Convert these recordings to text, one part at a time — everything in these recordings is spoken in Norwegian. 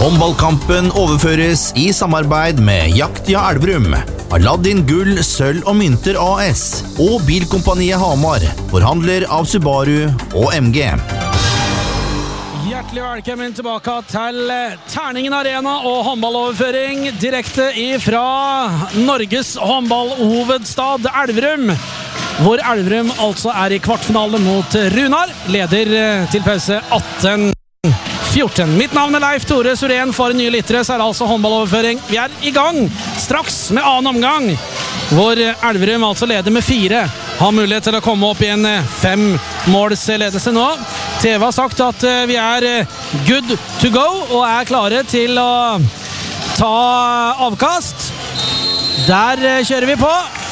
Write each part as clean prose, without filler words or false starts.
Håndballkampen overføres i samarbeid med Jaktia Elverum, Aladdin Gull, Sølv og Mynter AS og Bilkompaniet Hamar, forhandler av Subaru og MG. Hjertelig velkommen tilbake til Terningen Arena og håndballoverføring direkte fra Norges håndballhovedstad Elverum, hvor Elverum altså i kvartfinale mot Runar, leder til pause 18-14. Mitt navn Leif Tore Surén. For nye lyttere så det altså håndballoverføring. Vi i gang straks med annen omgang, hvor Elverum altså leder med 4. Har mulighet til å komme opp i en 5-målsledelse nå. TV har sagt at vi good to go og klare til å ta avkast. Der kjører vi på.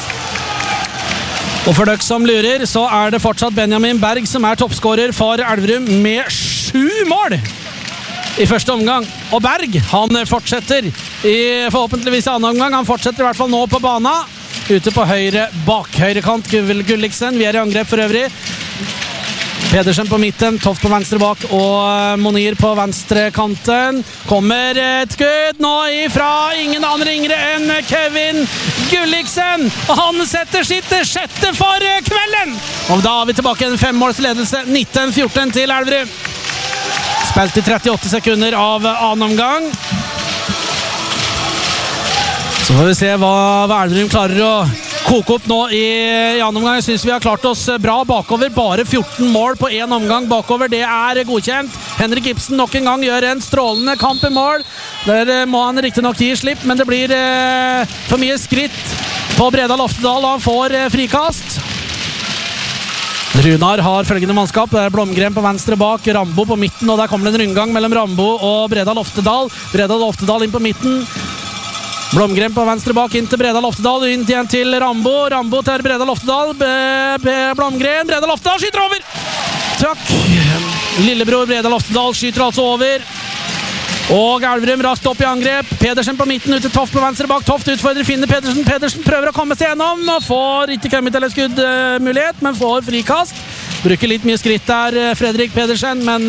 Og for dere som lurer, så det fortsatt Benjamin Berg som toppskårer for Elverum med 7 mål i første omgang. Og Berg, han fortsetter forhåpentligvis i annen omgang. Han fortsetter i hvert fall nå på bana. Ute på høyrekant, Gulliksen. Vi i angrep for øvrig. Pedersen på midten, Toft på venstre bak og Monir på venstre kanten. Kommer et skudd nå ifra ingen annen ringere enn Kevin Gulliksen. Og han setter sitt 6. for kvelden. Og da vi tilbake en 5-målsledelse, 19-14 til Elverum. Spilt i 38 sekunder av annen omgang. Så får vi se hva Elverum klarer å koke opp nå i annen omgang. Jeg synes vi har klart oss bra bakover. Bare 14 mål på en omgang bakover. Det godkjent. Henrik Ibsen nok en gang gjør en strålende kamp i mål. Der må han riktig nok gi slipp, men det blir for mye skritt på Breda Loftedal. Han får frikast. Runar har følgende mannskap. Blomgren på venstre bak, Rambo på midten, og der kommer det en rundgang mellom Rambo og Breda Loftedal. Breda Loftedal inn på midten. Blomgren på venstre bak, inn til Breda Loftedal, inn igjen til Rambo. Rambo til Breda Loftedal. Blomgren, Breda Loftedal skyter over. Takk. Lillebror Breda Loftedal skyter altså over. Og Elverum raskt opp i angrep. Pedersen på midten, ut til Toft på venstre bak. Toft utfordrer, finner Pedersen. Pedersen prøver å komme seg gjennom og får ikke kommet til en skuddmulighet, men får frikast. Bruker litt mye skritt der, Fredrik Pedersen, men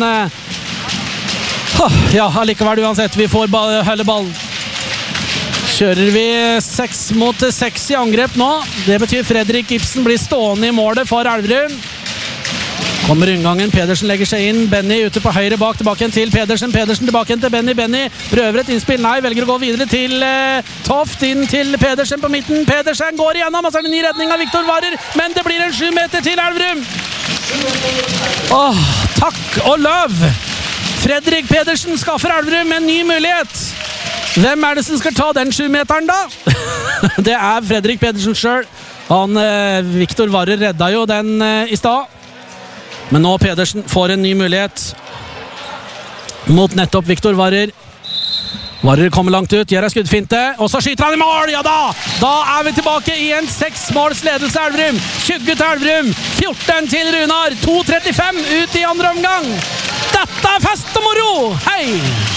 ja, allikevel uansett, vi får hele ballen. Kjører vi 6 mot 6 i angrep nå. Det betyr Fredrik Ibsen blir stående i målet for Elverum. Kommer inngangen, Pedersen legger seg inn. Benny ute på høyre bak, tilbake igjen til Pedersen. Pedersen tilbake igjen til Benny. Benny prøver et innspill, nei, velger å gå videre til Toft, inn til Pedersen på midten. Pedersen går igjennom, og så det en ny redning av Viktor Varer, men det blir en 7 meter til Elverum. Takk og løv! Fredrik Pedersen skaffer Elverum en ny mulighet. Hvem det som skal ta den 7-meteren da? Det Fredrik Pedersen selv. Viktor Varer redda jo den i stad. Men nå Pedersen får en ny mulighet mot nettopp Viktor Varer. Varer kommer langt ut, gjør en skuddfinte, og så skyter han i mål, ja da! Da vi tilbake i en 6-målsledelse Elverum. 20 til Elverum, 14 til Runar, 2.35 ut i andre omgang. Dette fest og moro! Hei!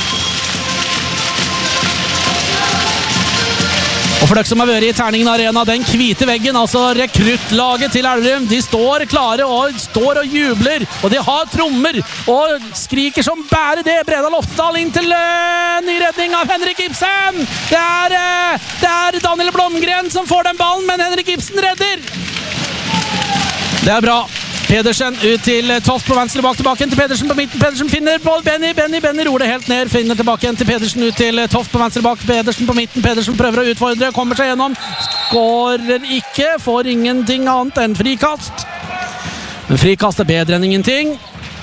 Og for dere som har vært i Terningen Arena, den hvite veggen, altså rekruttlaget til Elverum, de står klare og står og jubler, og de har trommer og skriker som bærer det. Breda Loftedal inn til ny redning av Henrik Ibsen. Det Daniel Blomgren som får den ballen, men Henrik Ibsen redder. Det bra. Pedersen ut til Toft på venstre bak, tilbake til Pedersen på midten. Pedersen finner på Benny roer det helt ned, finner tilbake igjen til Pedersen, ut til Toft på venstre bak, Pedersen på midten. Pedersen prøver å utfordre, kommer seg gjennom, skårer ikke, får ingenting annet enn frikast. Men frikast bedre enn ingenting.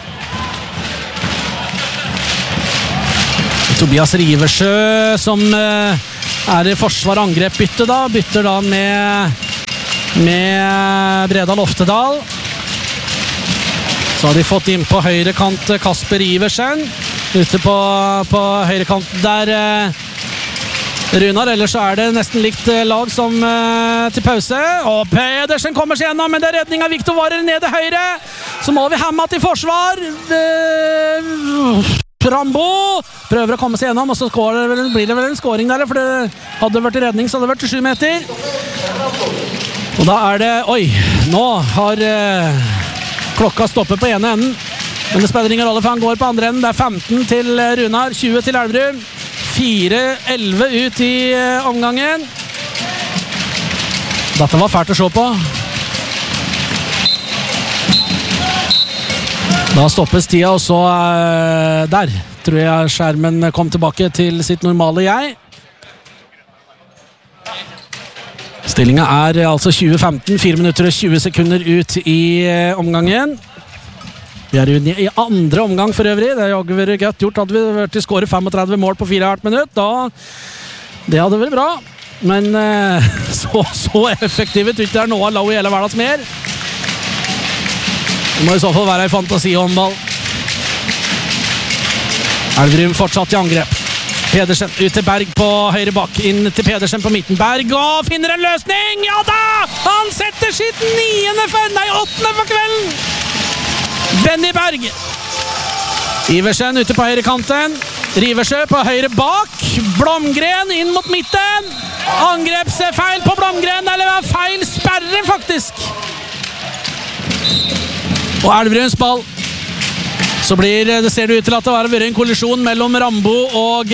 Tobias Riversjø som i forsvar-angrep-bytte da, bytter da med Breda Loftedal. Så har de fått inn på høyre kant Kasper Iversen. Ute på høyre kant der Runar, ellers så det nesten likt lag som til pause. Og Pedersen kommer seg gjennom, men det redning av Viktor Varer nede høyre. Så må vi hemme til forsvar. Rambo prøver å komme seg gjennom, og så blir det vel en scoring der, for det hadde vært redning, så hadde det vært 7 meter. Og da det, oi, nå har klokka stoppet på ene enden. Men det spiller ingen rolle, for han går på andre enden. Det er 15 til Runar, 20 til Elverum. 4-11 ut i omgangen. Dette var fælt å se på. Da stoppes tida, og så der tror jeg skjermen kom tilbake til sitt normale jeg. Stillingen er altså 20-15, 4 minutter og 20 sekunder ut i omgangen. Vi er i andre omgang for øvrig. Det hadde vært godt gjort. Hadde vi vært til skåre 35 mål på 4,5 minutter, da det hadde vært bra. Men så effektive tror ikke det er noe lov i hele hverdags mer. Det må i så fall være en fantasihåndball. Elverum fortsatt i angrep. Pedersen ut til Berg på høyre bak, inn til Pedersen på midten. Berg og finner en løsning! Ja da! Han setter sitt 8. for kvelden! Benny Berg. Iversen ute på høyre kanten. Riversjø på høyre bak. Blomgren inn mot midten. Angrepsfeil på Blomgren, eller feil sperre faktisk. Og Elverums ball. Så det ser det ut til at det har vært en kollisjon mellom Rambo og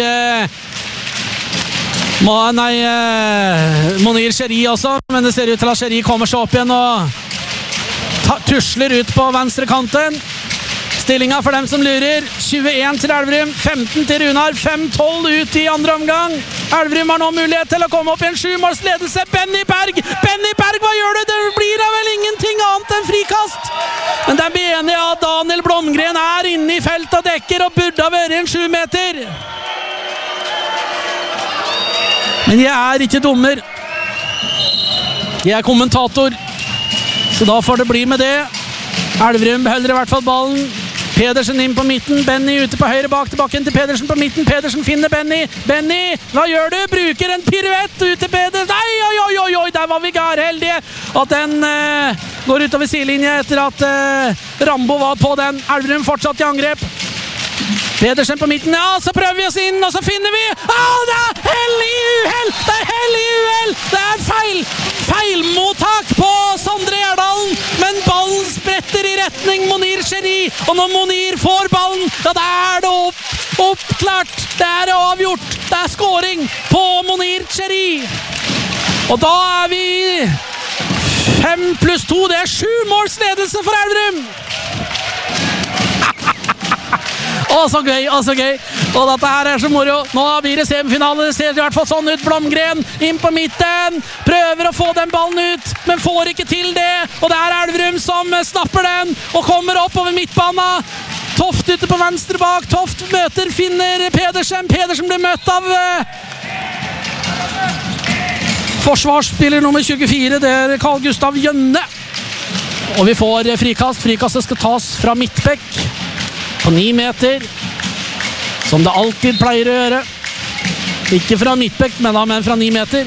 Monir Cheri også, men det ser ut til at Cheri kommer seg opp igjen og tusler ut på venstre kanten. Stillingen for dem som lurer, 21 til Elverum, 15 til Runar, 5-12 ut i andre omgang. Elverum har nå mulighet til å komme opp i en 7-målsledelse. Benny Berg, hva gjør du? Det blir da vel ingenting annet enn frikast. Men det er meningen at Daniel Blomgren er inne i felt og dekker og burde ha vært en 7 meter. Men jeg er ikke dommer. Jeg er kommentator. Så da får det bli med det. Elverum beholder i hvert fall ballen. Pedersen inn på midten, Benny ute på høyre bak, tilbake til Pedersen på midten. Pedersen finner Benny. Benny, hva gjør du? Bruker en piruett ut til Pedersen. Nei, oi, der var vi heldige. At den går utover sidelinje etter at Rambo var på den. Elverum fortsatt i angrep. Pedersen på midten, ja, så prøver vi oss inn, og så finner vi. Det er hellig uhell! Det er feilmottak på Sondre Gjerdalen, men ballen spretter i retning Monir Cheri, og når Monir får ballen, ja, da er det oppklart, det er avgjort, det er scoring på Monir Cheri. Og da er vi 5+2, det er 7 måls ledelse for Elverum. Så gøy. Og dette her er så moro. Nå blir det semifinale. Det ser i hvert fall sånn ut. Blomgren inn på midten. Prøver å få den ballen ut, men får ikke til det. Og det er Elverum som snapper den og kommer opp over midtbanen. Toft ute på venstre bak. Toft finner Pedersen. Pedersen blir møtt av forsvarsspiller nummer 24. Det er Carl Gustav Jønne. Og vi får frikast. Frikastet skal tas fra midtbekk på 9 meter, som det alltid pleier å gjøre. Ikke fra midtbekk, men fra 9 meter.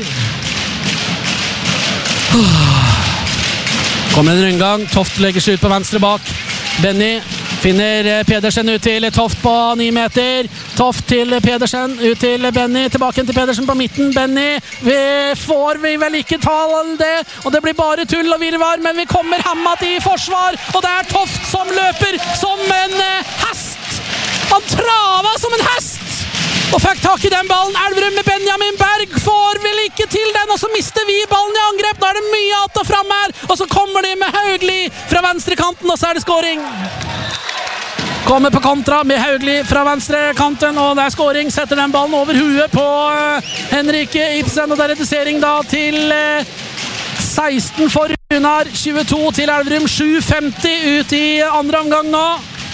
Kommer en rundgang. Toft legger seg ut på venstre bak. Benny finner Pedersen ut til Toft på 9 meter. Toft til Pedersen, ut til Benny, tilbake til Pedersen på midten. Benny, får vi vel ikke tale det, og det blir bare tull og virvar, men vi kommer hammet i forsvar, og det er Toft som løper som en hest. Han trava som en hest, og fikk tak i den ballen. Elverum med Benjamin Berg får vel ikke til den, og så mister vi ballen i angrep. Nå er det mye att og fram her, og så kommer de med Haugli fra venstre kanten, og så er det scoring. Kommer på kontra med Haugli fra venstre kanten, og det er scoring. Setter den ballen over huet på Henrik Ibsen, og det er redusering da til 16 for Runar, 22 til Elverum, 7:50 ut i andre omgang nå.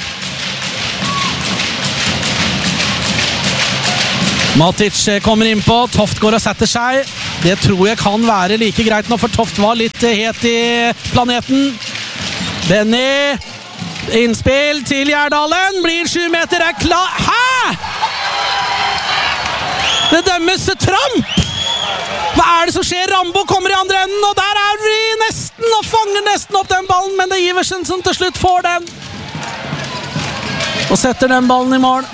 Matic kommer inn på, Toft går og setter seg. Det tror jeg kan være like greit nå, for Toft var litt het i planeten. Benny, innspill til Gjerdalen, blir 7 meter, er klar. Hæ?! Det dømmes tramp! Hva er det som skjer? Rambo kommer i andre enden, og der er vi nesten, og fanger nesten opp den ballen, men det er Iversen som til slutt får den. Og setter den ballen i mål.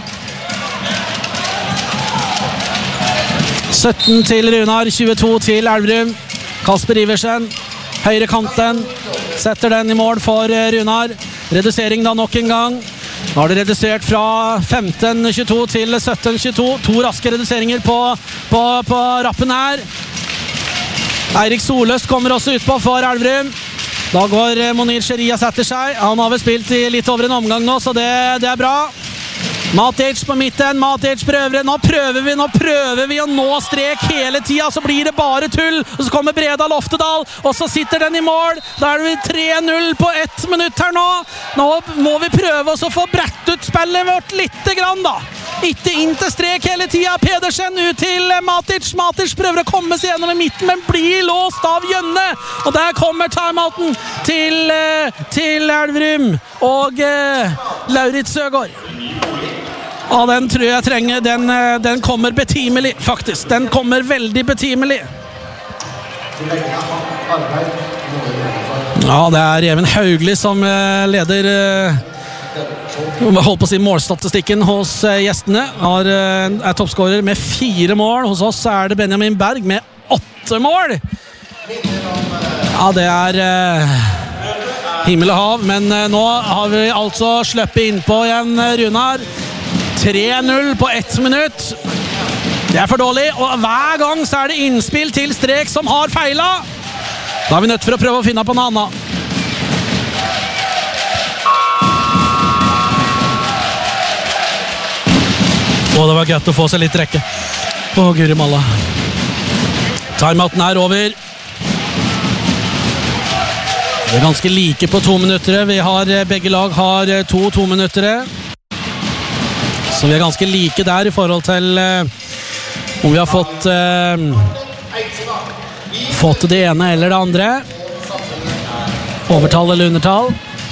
17 til Runar, 22 til Elverum. Kasper Iversen, høyre kanten, setter den i mål for Runar. Redusering da nok en gang. Nå har det redusert fra 15-22 til 17-22. 2 raske reduseringer på rappen her. Eirik Soløst kommer også utpå for Elverum. Da går Monir Sheria setter seg. Han har vel spilt i litt over en omgang nå, så det er bra. Matic på midten, Matic prøver. Nå prøver vi å nå strek hele tida, så blir det bare tull. Og så kommer Bredal Oftedal, og så sitter den i mål. Da er det 3-0 på 1 minutt her nå. Nå må vi prøve oss å få brett ut spillet vårt litt grann da. Ikke inn til strek hele tida. Pedersen ut til Matic. Matic prøver å komme seg gjennom i midten, men blir låst av Jønne. Og der kommer timeouten til Elverum og Lauritz Søgaard. Ja, den tror jeg trenger. Den kommer betimelig, faktisk. Den kommer veldig betimelig. Ja, det er Even Haugli som leder holdt på å si målstatistikken hos gjestene. Er toppskårer med 4 mål. Hos oss er det Benjamin Berg med 8 mål. Ja, det er himmel og hav. Men nå har vi altså sluppet innpå igjen, Runar. 3-0 på 1 minutt. Det er for dårlig, og hver gang så er det innspill til strek som har feilet. Da er vi nødt for å prøve å finne på noe annet. Det var gøtt å få seg litt rekke. Guri malla. Timeouten er over. Vi er ganske like på 2 minutter. Begge lag har 2 minutter. Så vi er ganske like der i forhold til om vi har fått det ene eller det andre. Overtall eller undertall.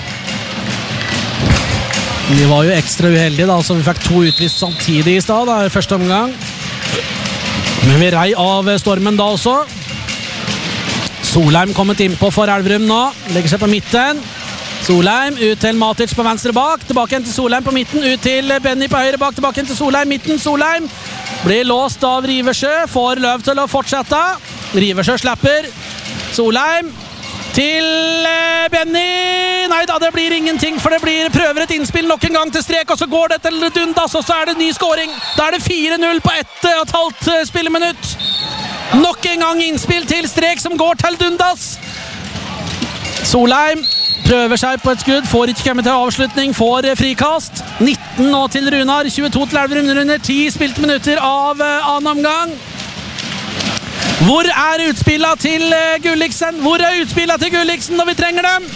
Vi var jo ekstra uheldige da, så vi fikk 2 utvist samtidig i stad i første omgang. Men vi rei av stormen da også. Solheim kommet innpå for Elverum nå. Legger seg på midten. Solheim ut til Matic på venstre bak. Tilbake igjen til Solheim på midten. Ut til Benny på høyre bak. Tilbake igjen til Solheim. Midten Solheim. Blir låst av Riversjø. Får løv til å fortsette. Riversjø slipper. Solheim til Benny. Nei da, det blir ingenting, for det prøver et innspill nok en gang til strek, og så går det til Dundas, og så er det ny scoring. Da er det 4-0 på 1,5 spilleminutt. Nok en gang innspill til strek som går til Dundas. Solheim prøver seg på et skudd, får ikke komme til avslutning, får frikast. 19 nå til Runar, 22 til Elverum under 10 spilte minutter av annen omgang. Hvor er utspillet til Gulliksen? Hvor er utspillet til Gulliksen når vi trenger dem?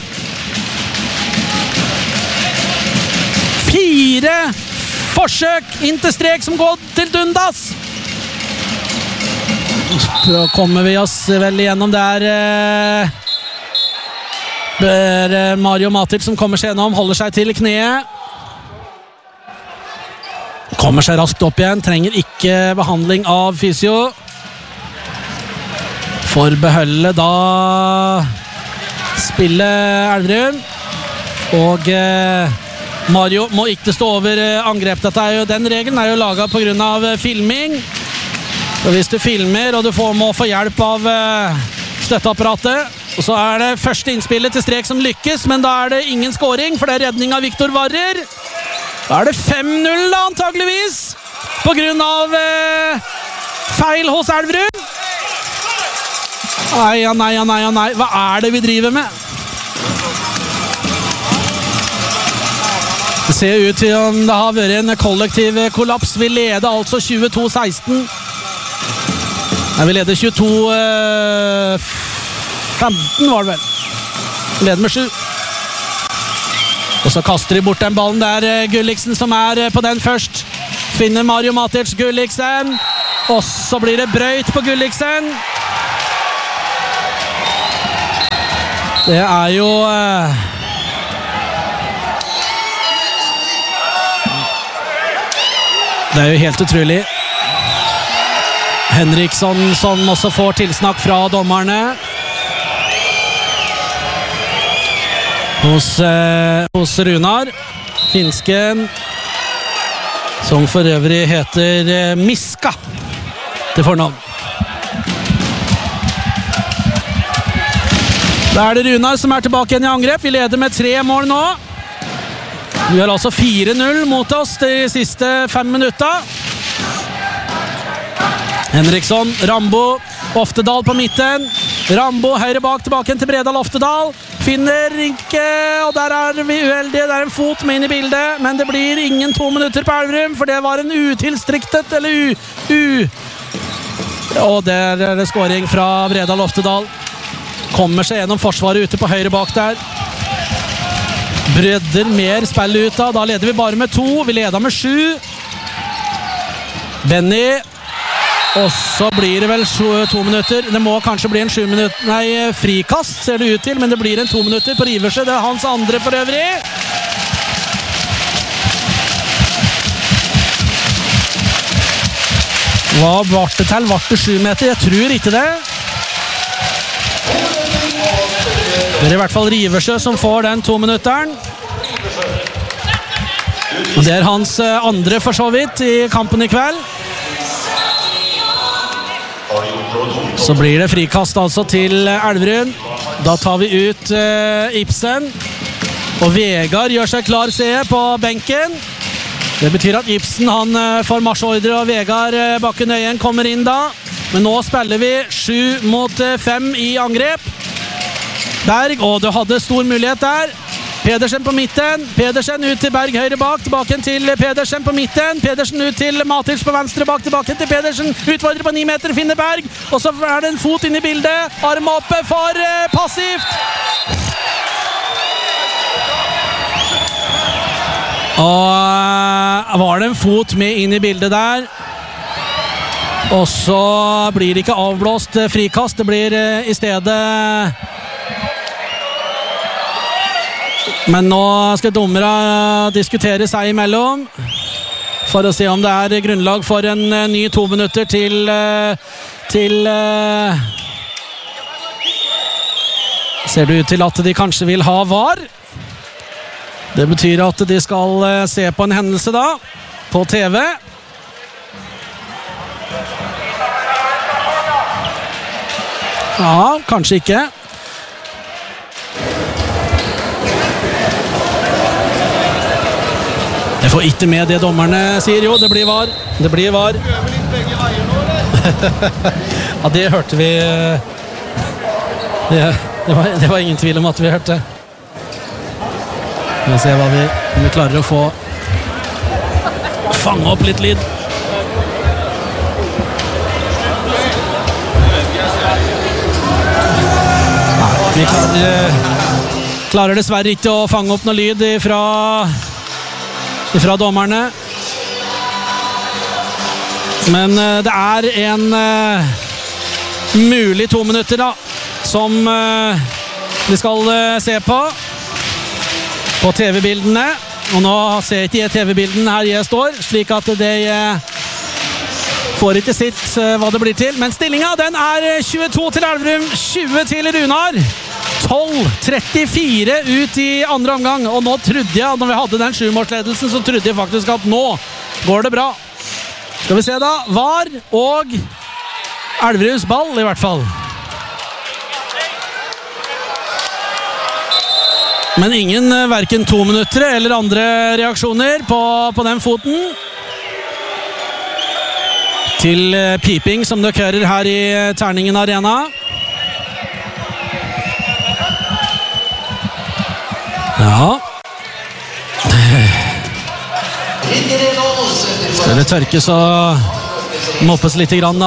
4 forsøk inn til strek som går til Dundas. Så kommer vi oss vel igjennom der. Mario Matic som kommer seg gjennom, holder seg til kneet. Kommer seg raskt opp igjen, trenger ikke behandling av fysio. For beholde da spillet Elverum. Og Mario må ikke stå over angrep. Den regelen er jo laget på grunn av filming. Så hvis du filmer og du må få hjelp av støtteapparatet, og så er det første innspillet til strek som lykkes, men da er det ingen scoring, for det er redning av Viktor Varrer. Da er det 5-0 da, antageligvis, på grunn av feil hos Elverum. Nei. Hva er det vi driver med? Det ser ut til om det har vært en kollektiv kollaps. Vi leder altså 22-16. Nei, vi leder 22-15 var det vel. Vi leder med 7. Og så kaster de bort den ballen der. Gulliksen som er på den først. Finner Mario Matic Gulliksen. Og så blir det brøyt på Gulliksen. Det er jo det er jo helt utrolig. Henriksson som også får tilsnakk fra dommerne. Hos Runar. Finsken, som for øvrig heter Miska til fornavn. Da er det Runar som er tilbake igjen i angrep. Vi leder med 3 mål nå. Vi har altså 4-0 mot oss de siste 5 minutter. Henriksson, Rambo, Oftedal på midten. Rambo høyre bak, tilbake til Bredal. Oftedal finner ikke, og der er vi uheldige. Det er en fot med inn i bildet, men det blir ingen 2 minutter på Elverum, for det var en utilstriktet, eller og der er det skåring fra Bredal. Oftedal kommer seg gjennom forsvaret ute på høyre bak der. Bredder mer spill ut da leder vi bare med 2, vi leder med 7. Benny, og så blir det vel 2 minutter. Det må kanskje bli en 7 minutter, nei, frikast ser det ut til, men det blir en 2 minutter på Riversjø. Det er hans andre for øvrig. Hva var det til? Var det 7 meter? Jeg tror ikke det. Det er i hvert fall Riversjø som får den 2 minutteren. Og det er hans andre for så vidt i kampen i kveld. Så blir det frikast altså til Elverum. Da tar vi ut Ibsen. Og Vegard gjør seg klar, ser jeg, på benken. Det betyr at Ibsen han får marsjordre, og Vegard Bakken Øyen kommer inn da. Men nå spiller vi 7 mot 5 i angrep. Berg, og du hadde stor mulighet der. Pedersen på midten, Pedersen ut til Berg høyre bak, tilbake til Pedersen på midten, Pedersen ut til Matic på venstre bak, tilbake til Pedersen, utfordrer på 9 meter, finner Berg, og så er det en fot inn i bildet, arm oppe for passivt. Og var det en fot med inn i bildet der, og så blir det ikke avblåst frikast, det blir i stedet. Men nå skal dommere diskutere seg imellom for å se om det er grunnlag for en ny 2 minutter til ser det ut til at de kanskje vil ha VAR. Det betyr at de skal se på en hendelse da på TV. Ja, kanskje ikke. Jeg får ikke med det dommerne sier. Jo, det blir VAR. Det blir VAR. Ja, det hørte vi. Det var ingen tvil om at vi hørte. Vi må se om vi klarer å få fange opp litt lyd. Vi klarer dessverre ikke å fange opp noe lyd fra dommerne. Men det er en mulig 2 minutter da, som vi skal se på TV-bildene. Og nå ser ikke jeg TV-bilden her jeg står, slik at det får ikke sitt hva det blir til. Men stillingen den er 22 til Elverum, 20 til Runar. 12-34 ut i andre omgang, og nå trodde jeg, når vi hadde den 7-målsledelsen, så trodde jeg faktisk at nå går det bra. Skal vi se da, VAR og Elverums ball i hvert fall. Men ingen hverken 2 minutter eller andre reaksjoner på den foten. Til piping som det kører her i Terningen Arena. Ja. Skal det tørkes og moppes litt grann da.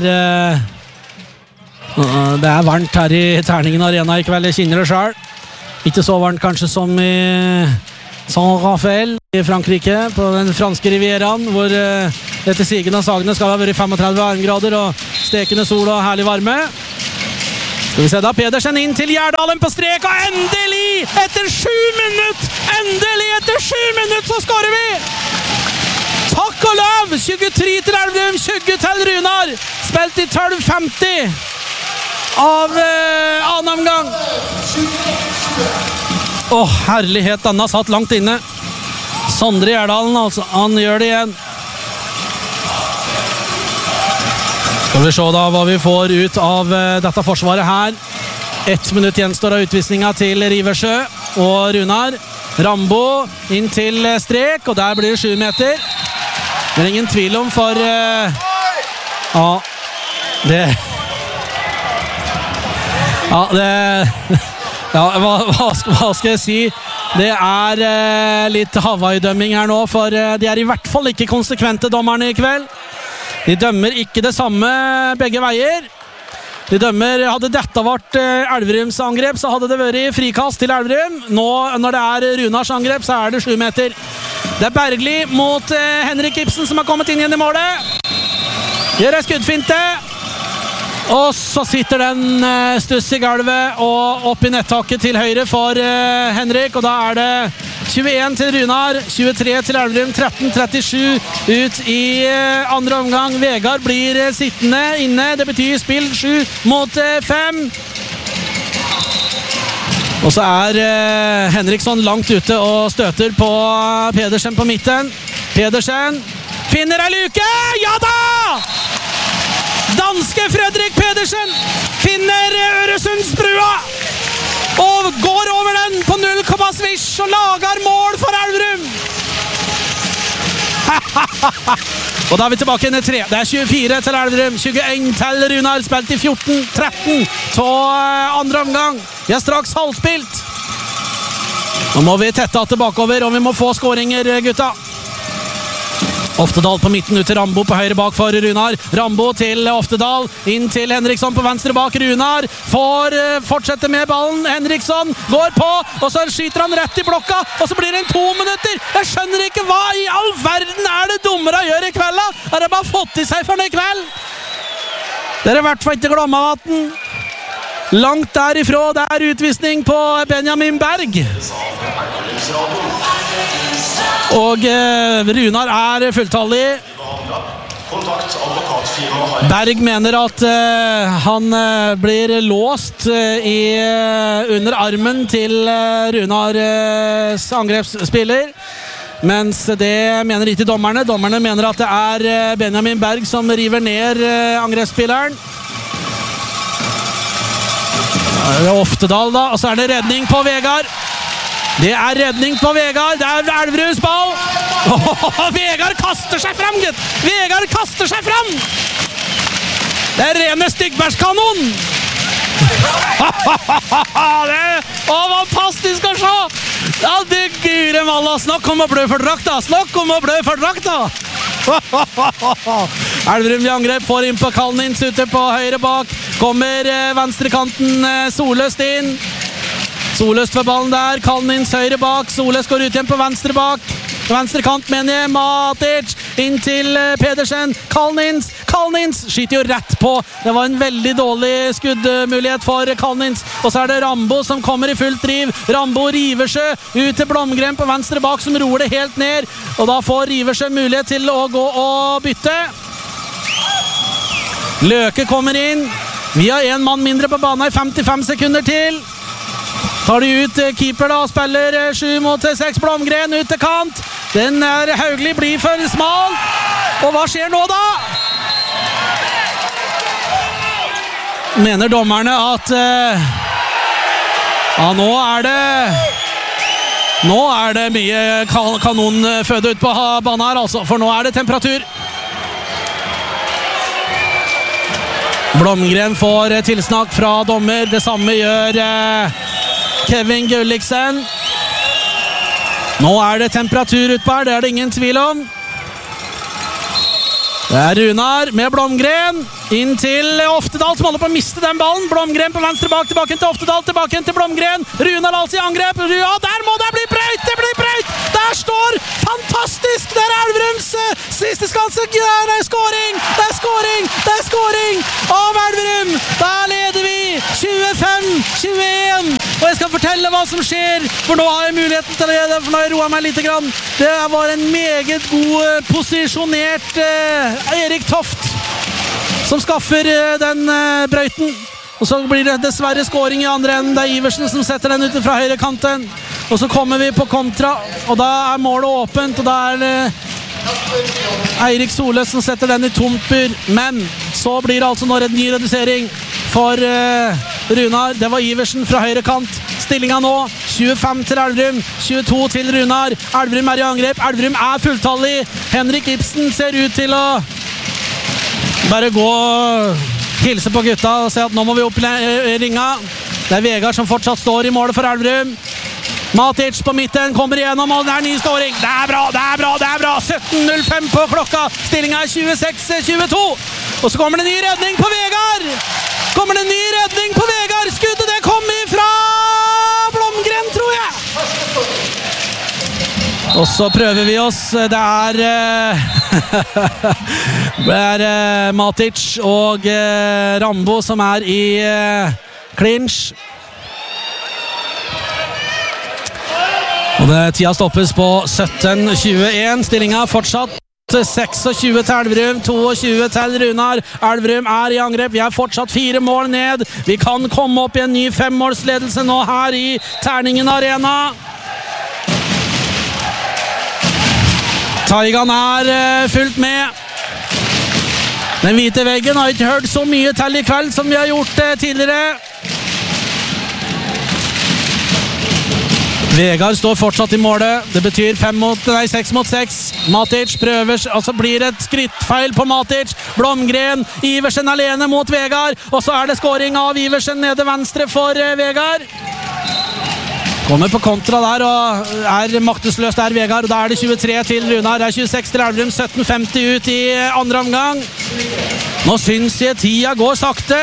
Det er varmt her i Terningen Arena i kveld, jeg kjenner det selv. Ikke så varmt kanskje som i Saint-Raphael i Frankrike, på den franske rivieraen, hvor etter sigende av sagene skal det ha vært 35 varmegrader og stekende sol og herlig varme. Skal vi se da, Pedersen inn til Gjerdalen på strek, og endelig, etter 7 minutter, så skårer vi! Takk og lov, 23 til Elverum, 20 til Runar, spilt i 12:50 av annen omgang. Herlighet, denne satt langt inne. Sondre Gjerdalen, altså, han gjør det igjen. Skal vi se da hva vi får ut av dette forsvaret her. 1 minutt gjenstår av utvisningen til Riversjø og Runar. Rambo inn til strek, og der blir det 7 meter. Det er ingen tvil om for hva skal jeg si? Det er litt Hawaii-dømming her nå, for de er i hvert fall ikke konsekvente dommerne i kveld. De dømmer ikke det samme begge veier. De dømmer, hadde dette vært Elverums angrep, så hadde det vært frikast til Elverum. Nå, når det er Runars angrep, så er det 7 meter. Det er Bergli mot Henrik Ibsen som har kommet inn igjen i målet. Gjør en skuddfinte. Og så sitter den stuss i gulvet og opp i nettaket til høyre for Henrik, og da er det 21 til Runar, 23 til Elverum, 13-37 ut i andre omgang. Vegard blir sittende inne, det betyr spill 7 mot 5. Og så er Henriksson langt ute og støter på Pedersen på midten. Pedersen finner ei luke, ja da! Danske Fredrik Pedersen finner Øresundsbrua og går over den på 0, svisj og lager mål for Elverum. Og da er vi tilbake inn i 3. Det er 24 til Elverum, 21 til Runar, spilt i 14-13 til andre omgang. Vi er straks halvspilt. Nå må vi tette at det bakover, og vi må få skåringer, gutta. Oftedal på midten ut til Rambo på høyre bak for Runar. Rambo til Oftedal, inn til Henriksson på venstre bak. Runar får fortsette med ballen. Henriksson går på, og så skyter han rett i blokka, og så blir det 2 minutter. Jeg skjønner ikke hva i all verden er det dommere gjør i kveld da. Har de bare fått i seg for en kveld? Dere er i hvert fall ikke Glommavatn. Langt derifra, det er utvisning på Benjamin Berg. Og Runar er fulltallig. Berg mener at han blir låst under armen til Runars angrepsspiller, mens det mener ikke dommerne. Dommerne mener at det er Benjamin Berg som river ned angrepsspilleren. Det er Oftedal da, og så er det redning på Vegard. Det er redning på Vegard, det er Elverums ball. Vegard kaster seg fram, gutt! Vegard kaster seg fram! Det er rene styggbærskanon! Det er fantastisk å se! Ja, det gure malla, snakk om å blø for drakta! Snakk om å blø for drakta! Elverum i angrep, får inn på Kalnins ute på høyre bak. Kommer venstrekanten Soløst inn. Soløst for ballen der, Kalnins høyre bak. Soløst går ut igjen på venstre bak. Venstre kant mener jeg, Matic inn til Pedersen. Kalnins skyter jo rett på. Det var en veldig dårlig skuddmulighet for Kalnins. Og så er det Rambo som kommer i fullt driv. Rambo Riversjø ut til Blomgren på venstre bak, som roer det helt ned. Og da får Riversjø mulighet til å gå og bytte. Løke kommer inn. Vi har en mann mindre på banen i 55 sekunder til. Tar de ut keeper da, spiller 7 mot 6, Blomgren ut til kant. Den er Haugli, blir for smal. Og hva skjer nå da? Mener dommerne at ja, nå er det mye kanonføde ut på banen her, altså, for nå er det temperatur. Blomgren får tilsnakk fra dommer, det samme gjør Kevin Gulliksen. Nå er det temperatur utpå her, det er det ingen tvil om. Det er Runar med Blomgren inn til Oftedal, som holder på å miste den ballen. Blomgren på venstre bak, tilbake til Oftedal, tilbake til Blomgren. Runar altså i angrep. Ja, der må det bli brøyt! Det blir brøyt! Der står fantastisk! Der er Elverums siste skanse. Det er skåring! Det er skåring! Det er skåring av Elverum! Der leder vi 25-21. Og jeg skal fortelle hva som skjer, for nå har jeg muligheten til det, for nå har jeg roet meg litt grann. Det var en meget god posisjonert Erik Toft som skaffer den brøyten. Og så blir det dessverre skåring i andre enden. Det er Iversen som setter den ut fra høyre kanten. Og så kommer vi på kontra, og da er målet åpent, og da er det Eirik Soløs som setter den i tomper. Men så blir det altså nå en ny redusering for Runar. Det var Iversen fra høyre kant. Stillingen nå 25 til Elverum, 22 til Runar. Elverum i angrep, Elverum fulltallig. Henrik Ibsen ser ut til å bare gå og hilse på gutta og se at nå må vi opp i ringa. Det Vegard som fortsatt står i målet for Elverum. Matic på midten, kommer igjennom, og det ny skåring. Det bra, det bra, det bra. 17:05 på klokka. Stillingen 26-22. Og så kommer det ny redning på Vegard. Skuddet det kommer fra Blomgren, tror jeg. Og så prøver vi oss. Det Matic og Rambo som i clinch. Og tida stoppes på 17:21. Stillingen fortsatt 26 til Elverum, 22 til Runar. Elverum i angrep. Vi fortsatt 4 mål ned. Vi kan komme opp i en ny 5-målsledelse nå her i Terningen Arena. Taigan fulgt med. Den hvite veggen har ikke hørt så mye til i kveld som vi har gjort tidligere. Vegard står fortsatt i målet. Det betyr 6 mot 6. Matic prøver, og så blir det et skrittfeil på Matic. Blomgren, Iversen alene mot Vegard, og så det skåring av Iversen nede venstre for Vegard. Kommer på kontra der og maktesløs der Vegard, og da det 23 til Runar. Det 26 til Elverum, 17:50 ut i andre omgang. Nå synes jeg tida går sakte.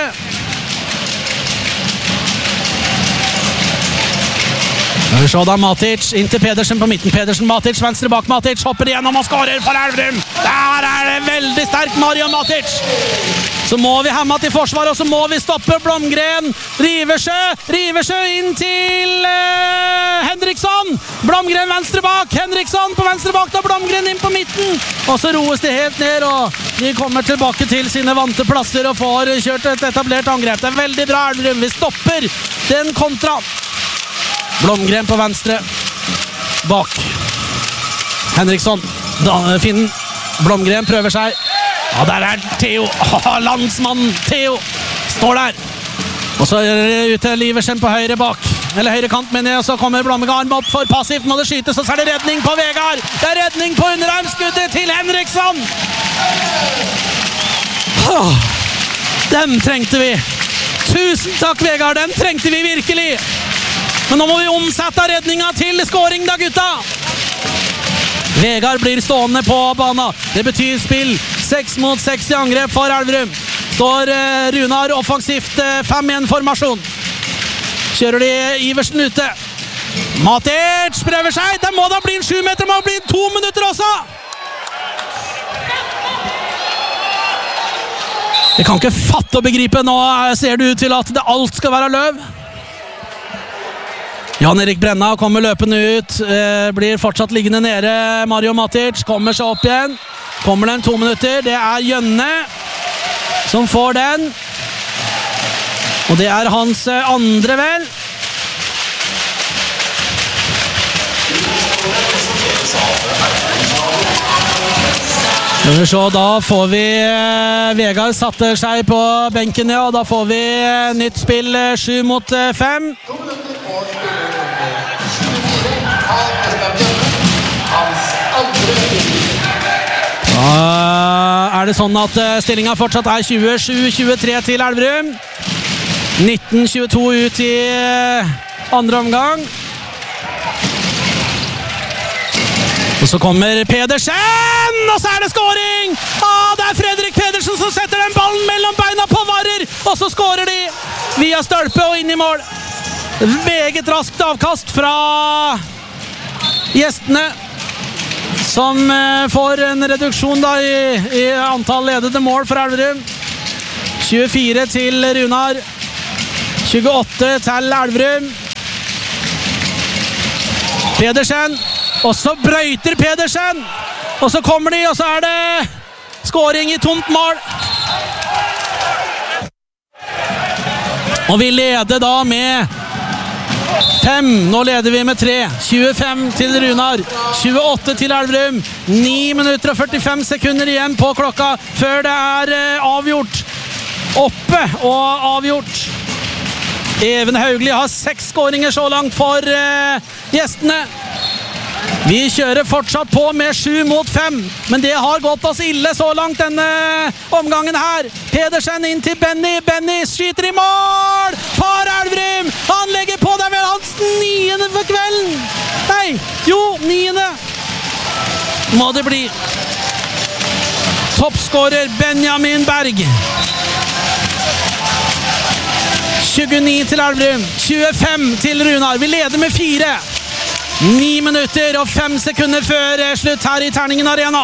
Vi ser da Matic inn til Pedersen på midten. Pedersen, Matic, venstre bak Matic, hopper igjennom og skårer for Elverum. Der det veldig sterk Mario Matic. Så må vi hemme til forsvar, og så må vi stoppe Blomgren. Riversjø inn til Henriksson. Blomgren venstre bak, Henriksson på venstre bak, da Blomgren inn på midten. Og så roes det helt ned, og de kommer tilbake til sine vante plasser og får kjørt et etablert angrep. Det veldig bra Elverum. Vi stopper den kontra. Blomgren på venstre bak Henriksson. Finnen Blomgren prøver seg. Ja, der Theo. Landsmannen Theo står der. Og så det ut til Iversen på høyre bak. Eller høyre kant, mener jeg. Og så kommer Blomgren opp for passivt. Må det skytes, og så det redning på Vegard. Det redning på underarmskuddet til Henriksson. Dem trengte vi. Tusen takk, Vegard. Den trengte vi virkelig. Men nå må vi omsette redninga til skåring da, gutta! Vegard blir stående på banen. Det betyr spill. 6 mot 6 i angrep for Elverum. Står Runar offensivt 5-1-formasjon. Kjører de Iversen ute. Matic prøver seg. Det må da bli en 7 meter, må bli 2 minutter også! Jeg kan ikke fatte og begripe. Nå ser det ut til at alt skal være løv. Jan-Erik Brenna kommer løpende ut, blir fortsatt liggende nede. Mario Matic kommer seg opp igjen. Kommer den 2 minutter. Det Jønne som får den. Og det hans andre, vel. Så da får vi Vegard satte seg på benken, ja, og da får vi nytt spill 7 mot 5. Da det sånn at stillingen fortsatt 27-23 til Elverum. 19-22 ut i andre omgang. Og så kommer Pedersen, og så det skåring! Det Fredrik Pedersen som setter den ballen mellom beina på Varer, og så skårer de via stølpe og inn i mål. Meget raskt avkast fra gjestene, som får en reduksjon da i antall ledede mål for Elverum. 24 til Runar, 28 til Elverum. Pedersen, og så brøyter Pedersen, og så kommer de, og så det skåring i tomt mål. Og vi leder da med 5, nå leder vi med 3. 25 til Runar, 28 til Elverum. 9 minutter og 45 sekunder igjen på klokka før det avgjort. Oppe og avgjort. Even Haugli har 6 skåringer så langt for gjestene. Vi kjører fortsatt på med 7 mot 5, men det har gått oss ille så langt denne omgangen her. Pedersen inn til Benny. Benny skyter i mål! Far Elverum! Han legger på, det vel hans 9. for kvelden! Nei, jo, 9. må det bli. Toppskårer Benjamin Berg. 29 til Elverum, 25 til Runar. Vi leder med 4. 9 minutter og 5 sekunder før slutt her i Terningen Arena.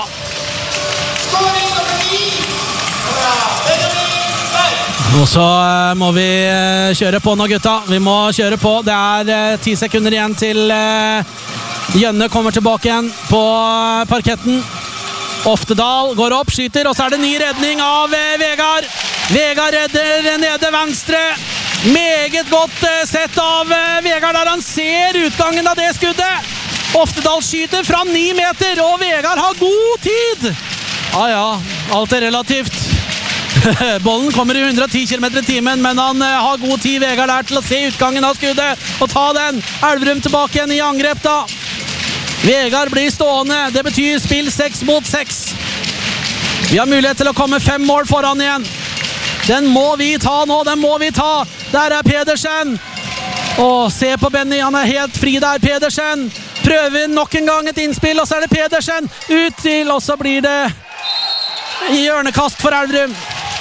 Og så må vi kjøre på nå, gutta. Vi må kjøre på. Det er 10 sekunder igjen til Jønne kommer tilbake igjen på parketten. Oftedal går opp, skyter, og så er det ny redning av Vegard. Vegard redder nede venstre. Meget godt sett av Vegard der han ser utgangen av det skuddet. Oftedal skyter fra 9 meter, og Vegard har god tid. Ja, alt er relativt. Bollen kommer i 110 km i timen, men han har god tid, Vegard, der til å se utgangen av skuddet og ta den. Elverum tilbake igjen i angrep da. Vegard blir stående, det betyr spill 6 mot 6. Vi har mulighet til å komme 5 mål foran igjen. Den må vi ta nå, den må vi ta. Der er Pedersen. Se på Benny, han er helt fri der. Pedersen prøver nok en gang et innspill, og så er det Pedersen ut til, og så blir det hjørnekast for Elverum.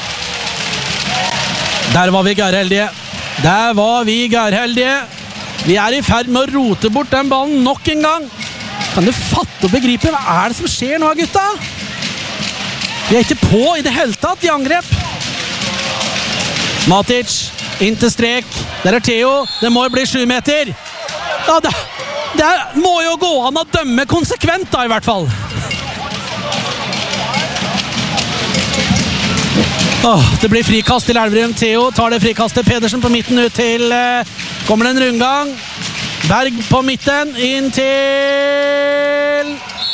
Der var vi gørheldige. Vi er i ferd med å rote bort den ballen nok en gang. Kan du fatte og begripe, hva er det som skjer nå, gutta? Vi er ikke på i det hele tatt i angrep. Matic, inn til strek. Der er Theo, det må jo bli 7 meter. Ja, det må jo gå an å dømme konsekvent da, i hvert fall. Det blir frikast til Elverum. Theo tar det frikastet. Pedersen på midten ut til kommer det en rundgang. Berg på midten inn til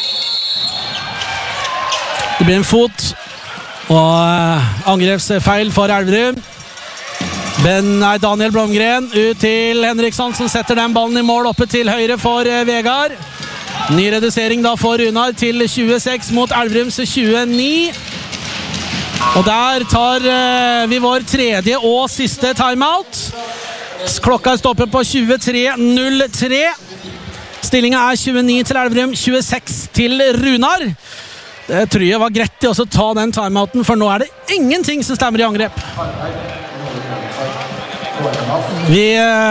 det blir en fot og angrepsfeil for Elverum. Daniel Blomgren ut til Henriksson som setter den ballen i mål oppe til høyre for Vegard. Ny redusering da for Runar til 26 mot Elverums 29. Og der tar vi vår 3. og siste timeout. Klokka er stoppet på 23.03. Stillingen er 29 til Elverum, 26 til Runar. Det tror jeg var greit å ta den timeouten, for nå er det ingenting som stemmer i angrep. Vi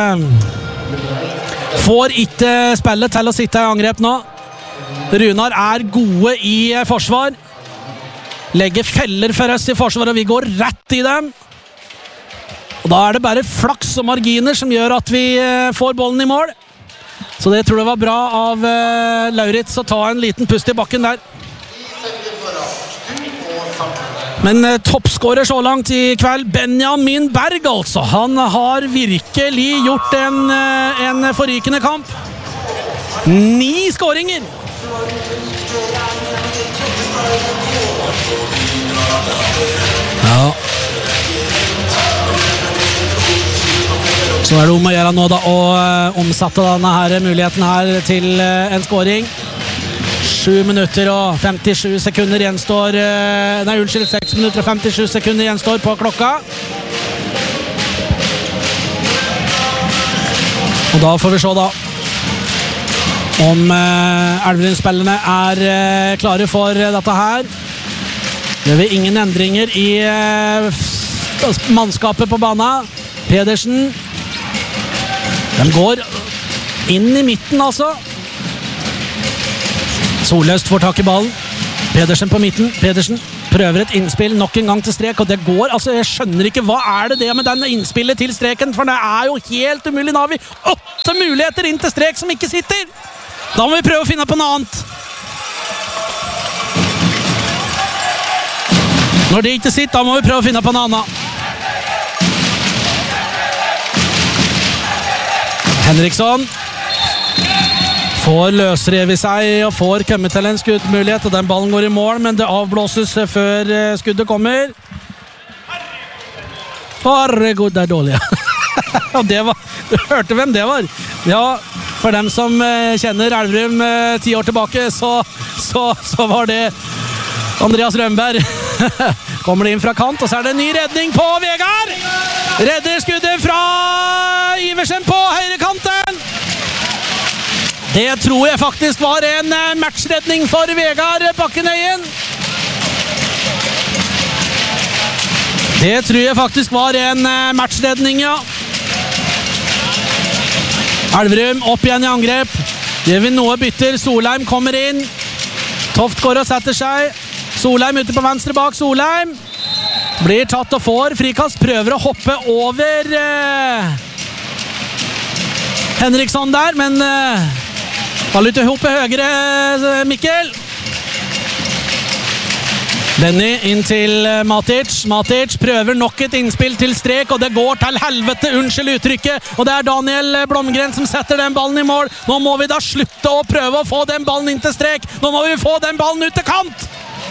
får ikke spillet til å sitte i angrep nå. Runar er gode i forsvar. Legger feller for oss i forsvar, og vi går rett i dem. Og da er det bare flaks og marginer som gjør at vi får bollen i mål. Så det tror jeg var bra av Lauritz å ta en liten pust i bakken der. Men toppskårer så langt i kveld, Benjamin Berg altså. Han har virkelig gjort en forrykende kamp. 9 skåringer! Ja. Så er det om å gjøre nå da å omsette denne her muligheten her til en skåring. 7 minutter og 57 sekunder gjenstår. 6 minutter og 57 sekunder gjenstår på klokka. Og da får vi se da om Elverum-spillerne er klare for dette her. Det er ingen endringer i mannskapet på banen. Pedersen. De går inn i midten altså. Solløst får tak i ballen. Pedersen på midten. Pedersen prøver et innspill nok en gang til strek, og det går, altså jeg skjønner ikke, hva er det med den innspillet til streken, for det er jo helt umulig. Nå har vi 8 muligheter inn til strek som ikke sitter. Da må vi prøve å finne på noe annet. Når det ikke sitter, da må vi prøve å finne på noe annet. Henriksson får løsrev i seg og får komme til en skuddmulighet, og den ballen går i mål, men det avblåses før skuddet kommer. Herregud, det er dårlig. Og det var, du hørte hvem det var? Ja, for dem som kjenner Elverum 10 år tilbake, så var det Andreas Rønberg. Kommer det inn fra kant, og så er det en ny redning på Vegard! Redder skuddet fra Iversen på høyrekanten! Det tror jeg faktisk var en matchredning for Vegard Bakkenøyen. Det tror jeg faktisk var en matchredning, ja. Elverum opp igjen i angrep. Gjør vi noe bytter. Solheim kommer inn. Toft går og setter seg. Solheim ute på venstre bak. Solheim blir tatt og får frikast. Prøver å hoppe over Henriksson der, men ball ut i hoppet høyre, Mikkel. Benny inn til Matic. Matic prøver nok et innspill til strek, og det går til helvete, unnskyld uttrykket. Og det er Daniel Blomgren som setter den ballen i mål. Nå må vi da slutte å prøve å få den ballen inn til strek. Nå må vi få den ballen ut til kant.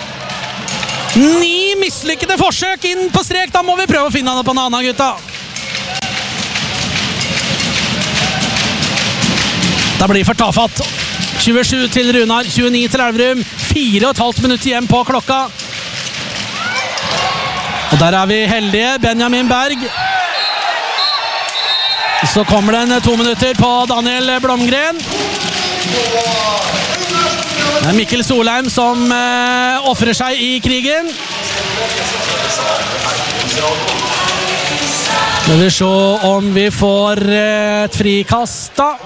9 mislykkede forsøk inn på strek. Da må vi prøve å finne den på en annen, gutta. Det blir for tafatt. 27 til Runar, 29 til Elverum. 4,5 minutter igjen på klokka. Og der er vi heldige. Benjamin Berg. Så kommer det en 2 minutter på Daniel Blomgren. Det er Mikkel Solheim som offrer seg i krigen. Skal vi se om vi får et frikast da.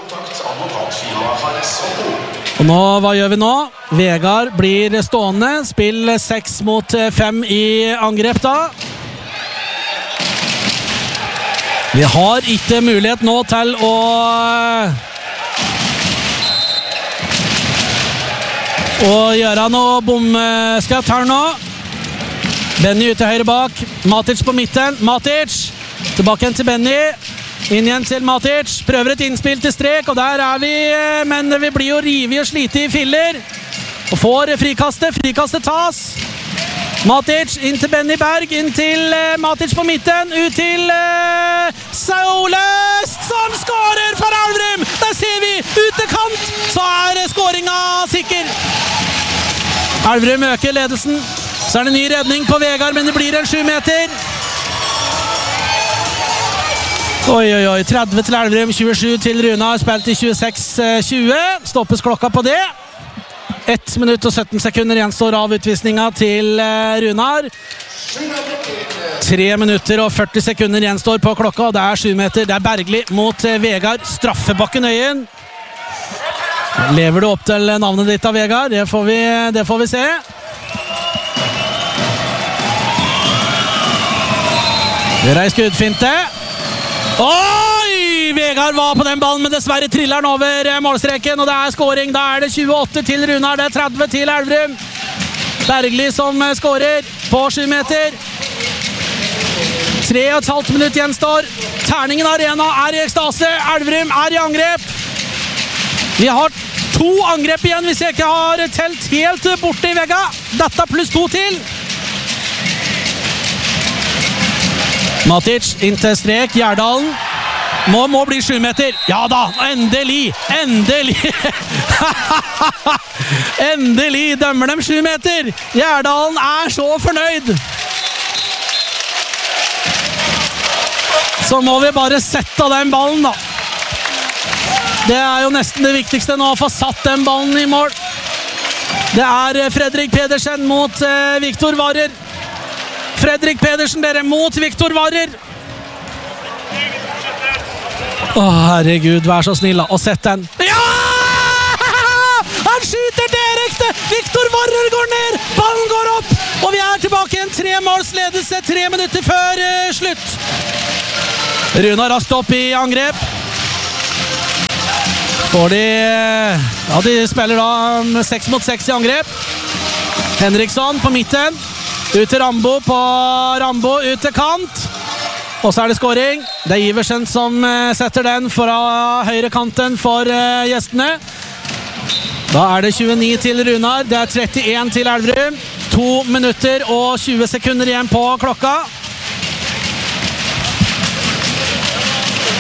Og nå, hva gjør vi nå? Vegard blir stående. Spill 6 mot 5 i angrep da. Vi har ikke mulighet nå til å gjøre noe bomskatt her nå. Benny ute høyre bak. Matic på midten. Matic tilbake igjen til Benny. Inn igjen til Matic. Prøver et innspill til strek, og der er vi, men vi blir jo rivet og slite i filler. Og får frikastet. Frikastet tas. Matic inn til Benny Berg. Inn til Matic på midten. Ut til Saulest, som skårer for Elverum. Der ser vi, ute kant, så er skåringen sikker. Elverum øker ledelsen. Så er det ny redning på Vegard, men det blir en 7 meter. Oi, 30 til Elverum, 27 til Runar, spilt i 26-20. Stoppes klokka på det. 1 minutt og 17 sekunder gjenstår av utvisningen til Runar. 3 minutter og 40 sekunder gjenstår på klokka, og det er 7 meter. Det er Bergli mot Vegard. Straffebakkenøyen. Lever du opp til navnet ditt av Vegard? Det får vi se. Det er skuddfinte. Oi! Vegard var på den ballen, men dessverre triller han over målstreken, og det er scoring. Da er det 28 til Runar, det er 30 til Elverum. Bergli som scorer på 7 meter. 3,5 minutter gjenstår. Terningen Arena er i ekstase. Elverum er i angrep. Vi har 2 angrep igjen hvis jeg ikke har telt helt borte i vegga. Dette pluss 2 til. Matic inn til strek, Gjerdalen må bli 7 meter. Ja da, endelig endelig dømmer dem 7 meter. Gjerdalen er så fornøyd. Så må vi bare sette den ballen da. Det er jo nesten det viktigste nå, å få satt den ballen i mål. Det er Fredrik Pedersen mot Viktor Varer. Fredrik Pedersen, dere mot Viktor Varer. Herregud, vær så snill da, og sett den. Ja! Han skyter direkte! Viktor Varer går ned, ballen går opp, og vi er tilbake i en 3-målsledelse 3 minutter før slutt. Runar raskt opp i angrep. Får de spiller da 6 mot 6 i angrep. Henriksson på midten. Ut til Rambo på Rambo, ut til kant. Og så er det scoring. Det er Iversen som setter den fra høyre kanten for gjestene. Da er det 29 til Runar. Det er 31 til Elverum. 2 minutter og 20 sekunder igjen på klokka.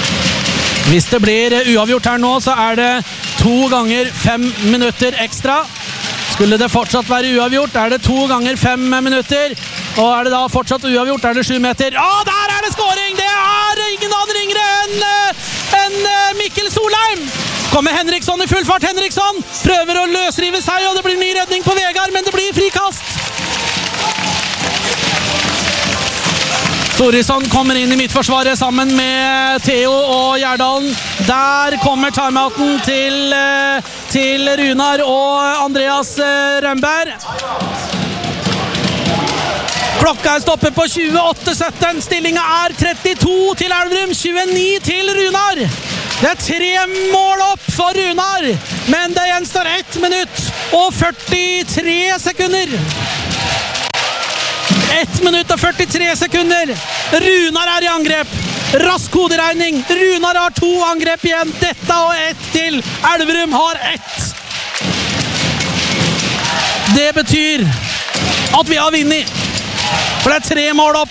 Hvis det blir uavgjort her nå, så det 2 ganger 5 minutter ekstra. Skulle det fortsatt være uavgjort, det 2 ganger 5 minutter. Og det da fortsatt uavgjort, det 7 meter. Der det scoring! Det ingen annen ringere enn Mikkel Solheim. Kommer Henriksson i full fart. Henriksson prøver å løsrive seg, og det blir ny redning på Vegard, men det blir frikast. Thorisson kommer inn i midtforsvaret sammen med Theo og Gjerdalen. Der kommer timeouten til Runar og Andreas Rønberg. Klokka stoppet på 28:17. Stillingen 32 til Elverum, 29 til Runar. Det 3 mål opp for Runar, men det gjenstår 1 minutt og 43 sekunder. 1 minutt og 43 sekunder. Runar i angrep. Rask hoderegning. Runar har 2 angrep igjen. Dette og 1 til. Elverum har 1. Det betyr at vi har vunnet. For det 3 mål opp.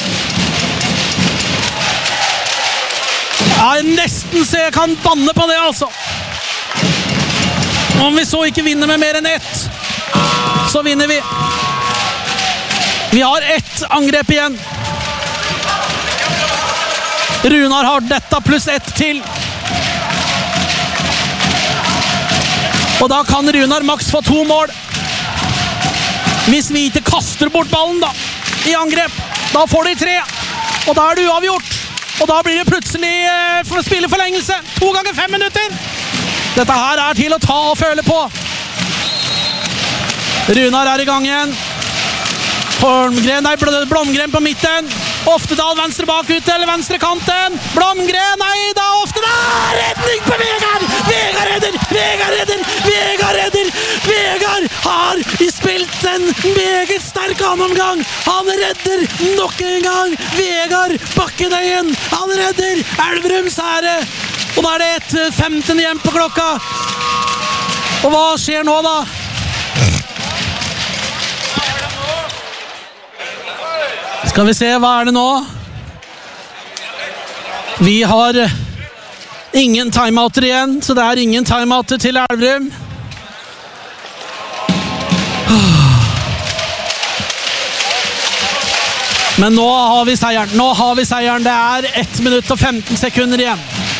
Jeg nesten så jeg kan banne på det, altså. Om vi så ikke vinner med mer enn 1, så vinner vi. Vi har 1 angrep igjen. Runar har dette pluss 1 til. Og da kan Runar maks få 2 mål. Hvis vi ikke kaster bort ballen da, i angrep, da får de 3. Og da det uavgjort. Og da blir det plutselig for å spille forlengelse. 2 ganger 5 minutter. Dette her til å ta og føle på. Runar i gang igjen. Blomgren på midten. Oftedal venstre bak ut til venstre kanten. Blomgren, nei da, Oftedal! Redning på Vegard! Vegard redder! Vegard redder! Vegard redder! Vegard har spilt en meget sterk annenomgang. Han redder nok en gang. Vegard Bakkenøyen. Han redder Elverums ære. Og da det 1:15 igjen på klokka. Og hva skjer nå da? Skal vi se, hva det nå? Vi har ingen timeouter igjen, så det ingen timeouter til Elverum. Men nå har vi seieren. Nå har vi seieren. Det 1 minutt og 15 sekunder igjen.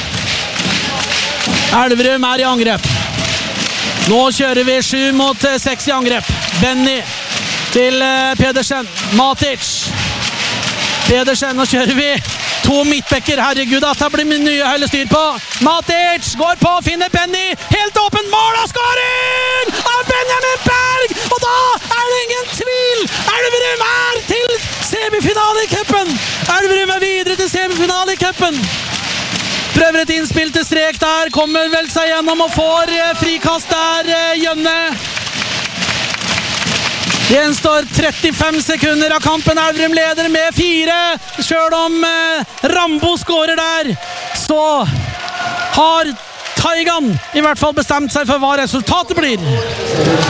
Elverum i angrep. Nå kjører vi 7 mot 6 i angrep. Benny til Pedersen. Matic. Pedersen, nå kjører vi 2 midtbekker. Herregud, at det blir nye hele styr på. Matic går på, finner Benny. Helt åpen mål og skåring av Benjamin Berg! Og da det ingen tvil. Elverum til semifinale i cupen. Elverum videre til semifinale i cupen. Prøver et innspill til strek der. Kommer vel seg gjennom og får frikast der, Jønne. Det gjenstår 35 sekunder av kampen. Elverum leder med 4. Selv om Rambo skårer der, så har Taigan i hvert fall bestemt seg for hva resultatet blir.